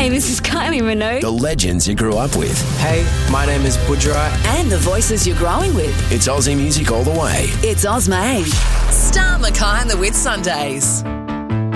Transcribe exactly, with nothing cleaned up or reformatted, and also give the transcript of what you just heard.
Hey, this is Kylie Minogue. The legends you grew up with. Hey, my name is Budra. And the voices you're growing with. It's Aussie music all the way. It's Oz May. Star Mackay and the Whit Sundays.